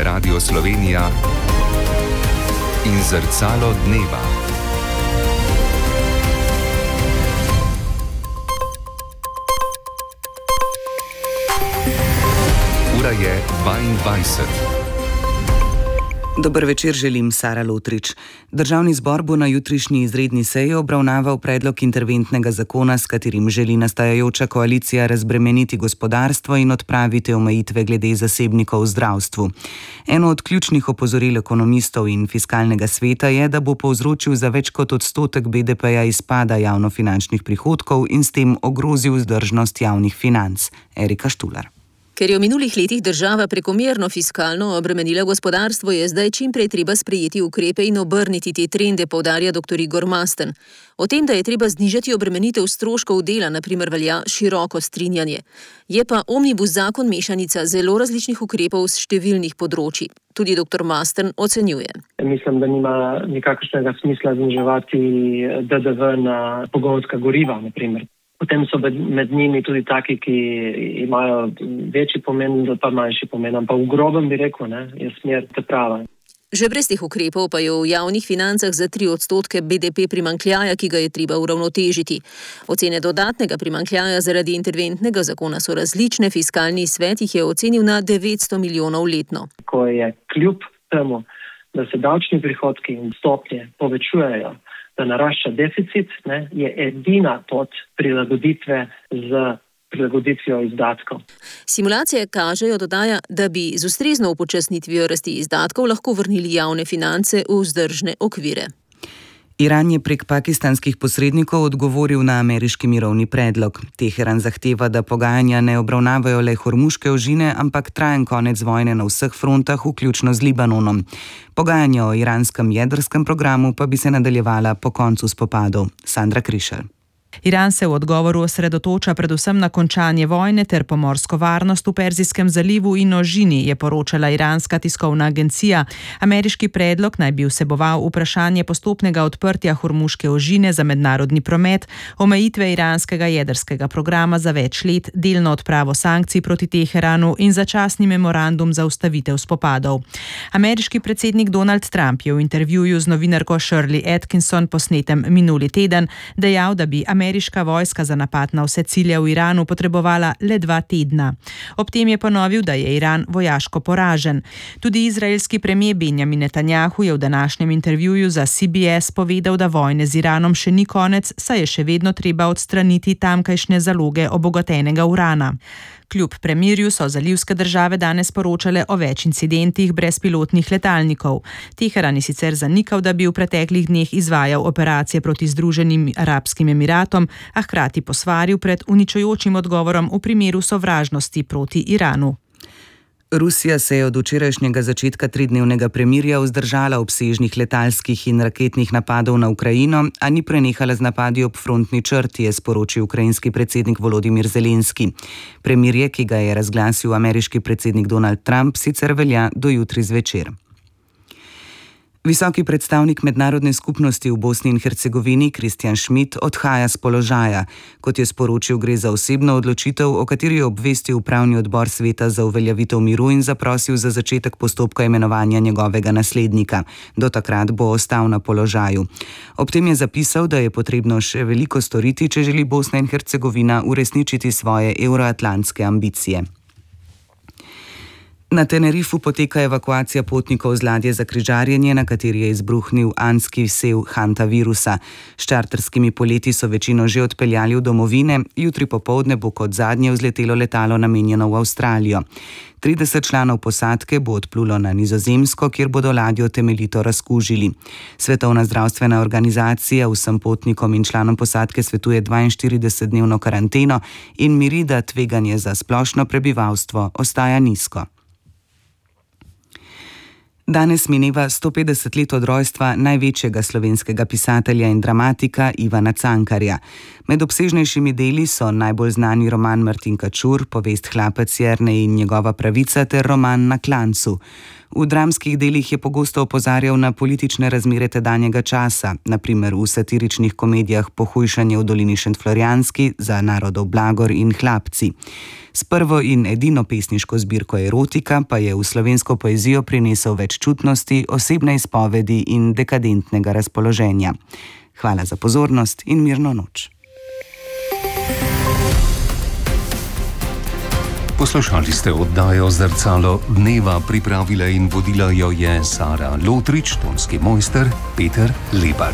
Radio Slovenija in Zrcalo dneva. Ura je 22. Dober večer, želim Sara Lotrič. Državni zbor bo na jutrišnji izredni seji obravnaval predlog interventnega zakona, s katerim želi nastajajoča koalicija razbremeniti gospodarstvo in odpraviti omejitve glede zasebnikov v zdravstvu. Eno od ključnih opozoril ekonomistov in fiskalnega sveta je, da bo povzročil za več kot odstotek BDP-ja izpada javnofinančnih prihodkov in s tem ogrozil vzdržnost javnih financ. Erika Štular. Ker je v minulih letih država prekomerno fiskalno obremenila gospodarstvo, je zdaj čim prej treba sprejeti ukrepe in obrniti te trende, poudarja dr. Igor Masten. O tem, da je treba znižati obremenitev stroškov dela, na primer velja široko strinjanje. Je pa omnibus zakon mešanica zelo različnih ukrepov z številnih področij. Tudi dr. Masten ocenjuje. Mislim, da nima nikakršnega smisla zniževati DDV na pogonska goriva, na primer. Potem so med njimi tudi taki, ki imajo večji pomen, pa manjši pomen. Ampak v grobem bi rekel, je smer ta prava. Že brez teh ukrepov pa je v javnih financah za 3% BDP primanjkljaja, ki ga je treba uravnotežiti. Ocene dodatnega primanjkljaja zaradi interventnega zakona so različne. Fiskalni svet jih je ocenil na 900 milijonov letno. Ko je kljub temu, da se davčni prihodki in stopnje povečujejo, da narašča deficit, je edina pot prilagoditve z prilagoditvijo izdatkov. Simulacije kažejo, dodaja, da bi z ustrezno upočasnitvijo rasti izdatkov lahko vrnili javne finance v vzdržne okvire. Iran je prek pakistanskih posrednikov odgovoril na ameriški mirovni predlog. Teheran zahteva, da pogajanja ne obravnavajo le hormuške ožine, ampak trajen konec vojne na vseh frontah, vključno z Libanonom. Pogajanja o iranskem jedrskem programu pa bi se nadaljevala po koncu spopadov. Sandra Krišelj. Iran se v odgovoru osredotoča predvsem na končanje vojne ter pomorsko varnost v Perzijskem zalivu in ožini, je poročala iranska tiskovna agencija. Ameriški predlog naj bi vseboval vprašanje postopnega odprtja hormuške ožine za mednarodni promet, omejitve iranskega jedrskega programa za več let, delno odpravo sankcij proti Teheranu in začasni memorandum za ustavitev spopadov. Ameriški predsednik Donald Trump je v intervjuju z novinarko Shirley Atkinson, posnetem minuli teden, dejal, da bi ameriška vojska za napad na vse cilje v Iranu potrebovala le 2 tedna. Ob tem je ponovil, da je Iran vojaško poražen. Tudi izraelski premier Benjamin Netanjahu je v današnjem intervjuju za CBS povedal, da vojne z Iranom še ni konec, saj je še vedno treba odstraniti tamkajšnje zaloge obogatenega urana. Kljub premirju so zalivske države danes poročale o več incidentih brezpilotnih letalnikov. Teheran je sicer zanikal, da bi v preteklih dneh izvajal operacije proti Združenim arabskim emiratom, a hkrati posvaril pred uničujočim odgovorom v primeru sovražnosti proti Iranu. Rusija se je od včerajšnjega začetka 3-dnevnega premirja vzdržala obsežnih letalskih in raketnih napadov na Ukrajino, a ni prenehala z napadi ob frontni črti, je sporočil ukrajinski predsednik Volodimir Zelenski. Premirje, ki ga je razglasil ameriški predsednik Donald Trump, sicer velja do jutri zvečer. Visoki predstavnik mednarodne skupnosti v Bosni in Hercegovini Kristjan Schmidt odhaja s položaja. Kot je sporočil, gre za osebno odločitev, o kateri je obvestil upravni odbor sveta za uveljavitev miru in zaprosil za začetek postopka imenovanja njegovega naslednika. Do takrat bo ostal na položaju. Ob tem je zapisal, da je potrebno še veliko storiti, če želi Bosna in Hercegovina uresničiti svoje evroatlantske ambicije. Na Tenerifu poteka evakuacija potnikov z ladje za križarjenje, na kateri je izbruhnil andski sev hantavirusa. S čarterskimi poleti so večino že odpeljali v domovine, jutri popoldne bo kot zadnje vzletelo letalo namenjeno v Avstralijo. 30 članov posadke bo odplulo na Nizozemsko, kjer bodo ladjo temeljito razkužili. Svetovna zdravstvena organizacija vsem potnikom in članom posadke svetuje 42-dnevno karanteno in miri, da tveganje za splošno prebivalstvo ostaja nizko. Danes mineva 150 let od rojstva največjega slovenskega pisatelja in dramatika Ivana Cankarja. Med obsežnejšimi deli so najbolj znani roman Martinka Čur, povest Hlapec Jernej in njegova pravica ter roman Na klancu. V dramskih delih je pogosto opozarjal na politične razmere tedanjega časa, na primer v satiričnih komedijah Pohujšanje v dolini Šentflorjanski, Za narodov blagor in Hlapci. S prvo in edino pesniško zbirko Erotika pa je v slovensko poezijo prinesel več čutnosti, osebne izpovedi in dekadentnega razpoloženja. Hvala za pozornost in mirno noč. Poslušali ste oddajo Zrcalo dneva, pripravila in vodila jo je Sara Lotrič, tonski mojster Peter Lebar.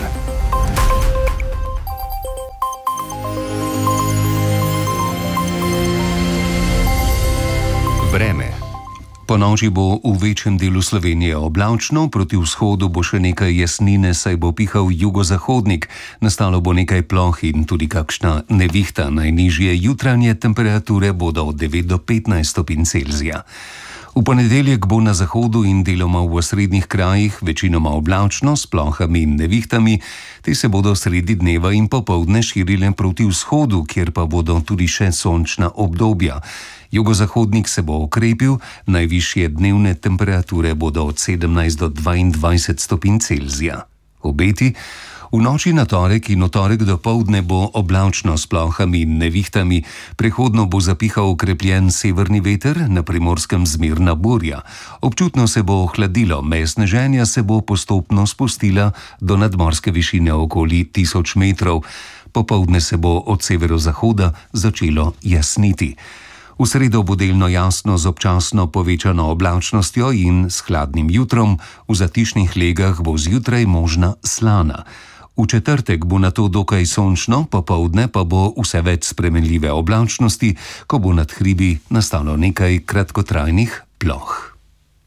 Vreme. Ponoči bo v večjem delu Slovenije oblačno, proti vzhodu bo še nekaj jasnine, saj bo pihal jugozahodnik, nastalo bo nekaj ploh in tudi kakšna nevihta. Najnižje jutranje temperature bodo od 9 do 15 stopinj Celzija. V ponedeljek bo na zahodu in deloma v osrednjih krajih večinoma oblačno s plohami in nevihtami, te se bodo sredi dneva in popoldne širile proti vzhodu, kjer pa bodo tudi še sončna obdobja. Jugozahodnik se bo okrepil, najvišje dnevne temperature bodo od 17 do 22 stopinj Celzija. Obeti: v noči na torek in v torek dopoldne bo oblačno s plohami in nevihtami, prehodno bo zapihal okrepljen severni veter, na Primorskem zmerna burja. Občutno se bo ohladilo, meja sneženja se bo postopno spustila do nadmorske višine okoli 1000 metrov. Popoldne se bo od severozahoda začelo jasniti. V sredo bo delno jasno z občasno povečano oblačnostjo in s hladnim jutrom, v zatišnih legah bo zjutraj možna slana. V četrtek bo nato dokaj sončno, popoldne pa bo vse več spremenljive oblačnosti, ko bo nad hribi nastalo nekaj kratkotrajnih ploh.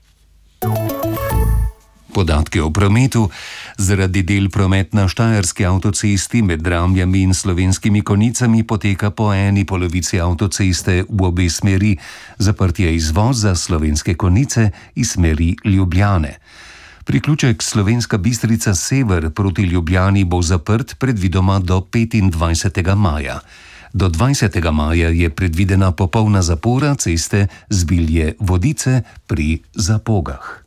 Podatki o prometu. Zaradi del promet na Štajerski avtocesti med Dramljami in Slovenskimi Konjicami poteka po eni polovici avtoceste v obe smeri. Zaprt je izvoz za Slovenske Konjice iz smeri Ljubljane. Priključek Slovenska Bistrica sever proti Ljubljani bo zaprt predvidoma do 25. maja. Do 20. maja je predvidena popolna zapora ceste Zbilje-Vodice pri Zapogah.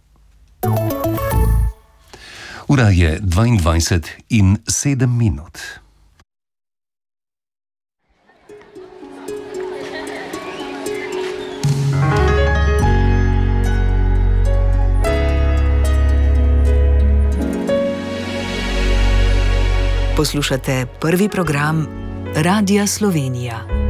Ura je 22:07. Poslušate prvi program Radia Slovenija.